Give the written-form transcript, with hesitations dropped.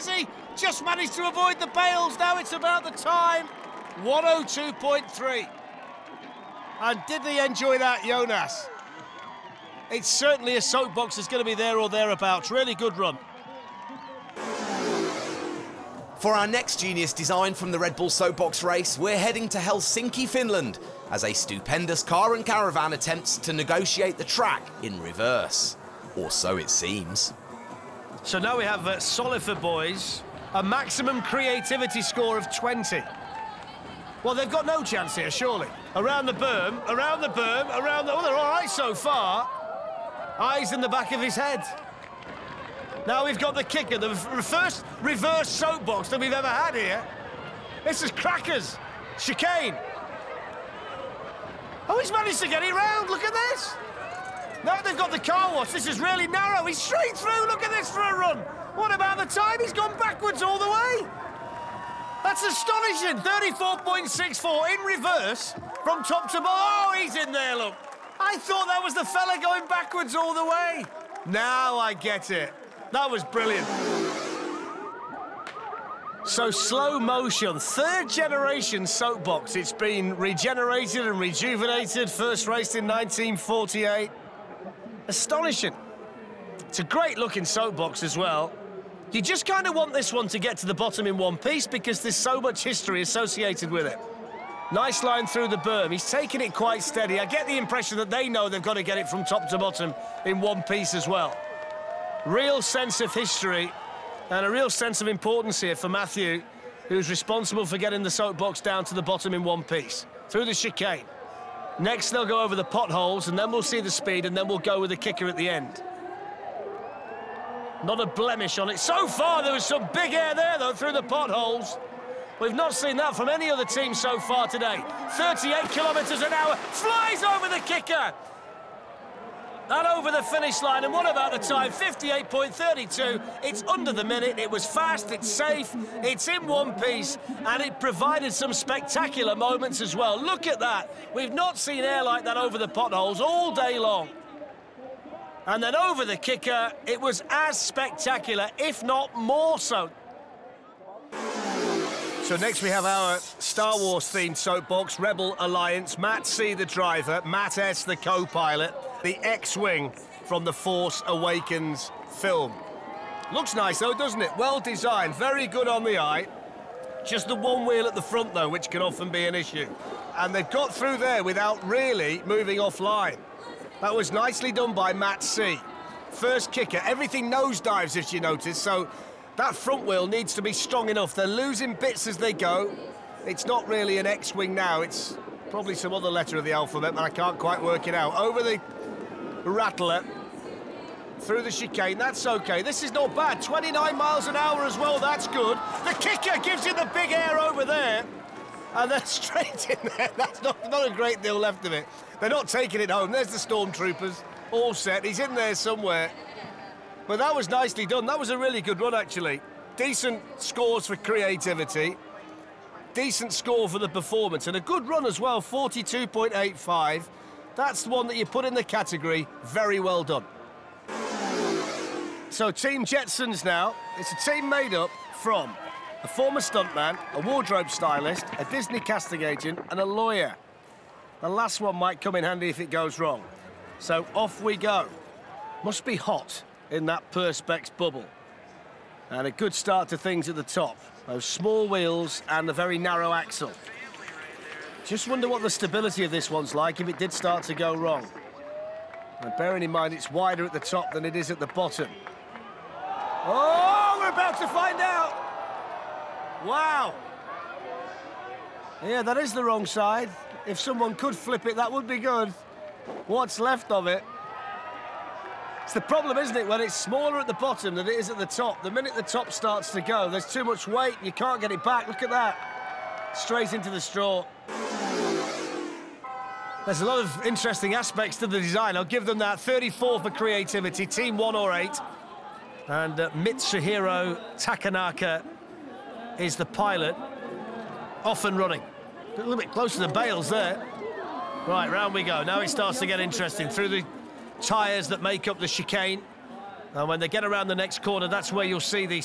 Messi just managed to avoid the bales. Now it's about the time. 102.3. And did they enjoy that, Jonas? It's certainly a soapbox that's going to be there or thereabouts. Really good run. For our next genius design from the Red Bull Soapbox race, we're heading to Helsinki, Finland, as a stupendous car and caravan attempts to negotiate the track in reverse. Or so it seems. So now we have Solifer boys, a maximum creativity score of 20. Well, they've got no chance here, surely. Around the berm, around the berm, around the... Oh, they're all right so far. Eyes in the back of his head. Now we've got the kicker, the first reverse soapbox that we've ever had here. This is crackers. Chicane. Oh, he's managed to get it round. Look at this. Now they've got the car wash. This is really narrow. He's straight through. Look at this for a run. What about the time? He's gone backwards all the way. That's astonishing. 34.64 in reverse from top to bottom. Oh, he's in there, look. I thought that was the fella going backwards all the way. Now I get it. That was brilliant. So slow motion, third generation soapbox. It's been regenerated and rejuvenated, first raced in 1948. Astonishing. It's a great looking soapbox as well. You just kind of want this one to get to the bottom in one piece because there's so much history associated with it. Nice line through the berm. He's taking it quite steady. I get the impression that they know they've got to get it from top to bottom in one piece as well. Real sense of history and a real sense of importance here for Matthew, who's responsible for getting the soapbox down to the bottom in one piece, through the chicane. Next, they'll go over the potholes, and then we'll see the speed, and then we'll go with the kicker at the end. Not a blemish on it. So far, there was some big air there, though, through the potholes. We've not seen that from any other team so far today. 38 kilometres an hour, flies over the kicker. And over the finish line, and what about the time? 58.32. It's under the minute. It was fast, it's safe, it's in one piece, and it provided some spectacular moments as well. Look at that. We've not seen air like that over the potholes all day long. And then over the kicker, it was as spectacular, if not more so. So next we have our Star Wars-themed soapbox, Rebel Alliance. Matt C, the driver, Matt S, the co-pilot, the X-Wing from the Force Awakens film. Looks nice, though, doesn't it? Well designed, very good on the eye. Just the one wheel at the front, though, which can often be an issue. And they've got through there without really moving offline. That was nicely done by Matt C. First kicker, everything nosedives, if you notice, so that front wheel needs to be strong enough. They're losing bits as they go. It's not really an X-Wing now, it's probably some other letter of the alphabet, but I can't quite work it out. Over the rattler, through the chicane, that's okay. This is not bad, 29 miles an hour as well, that's good. The kicker gives you the big air over there, and they're straight in there. That's not a great deal left of it. They're not taking it home. There's the stormtroopers, all set. He's in there somewhere. But that was nicely done. That was a really good run, actually. Decent scores for creativity. Decent score for the performance. And a good run as well, 42.85. That's the one that you put in the category. Very well done. So Team Jetsons now. It's a team made up from a former stuntman, a wardrobe stylist, a Disney casting agent, and a lawyer. The last one might come in handy if it goes wrong. So off we go. Must be hot in that Perspex bubble. And a good start to things at the top. Those small wheels and the very narrow axle. Just wonder what the stability of this one's like if it did start to go wrong. And bearing in mind it's wider at the top than it is at the bottom. Oh, we're about to find out! Wow! Yeah, that is the wrong side. If someone could flip it, that would be good. What's left of it? It's the problem, isn't it, when it's smaller at the bottom than it is at the top. The minute the top starts to go, there's too much weight, you can't get it back. Look at that. Straight into the straw. There's a lot of interesting aspects to the design. I'll give them that. 34 for creativity, team 1 or 8. And Mitsuhiro Takanaka is the pilot. Off and running. A little bit close to the bales there. Right, round we go. Now it starts to get interesting. Through the tyres that make up the chicane. And when they get around the next corner, that's where you'll see the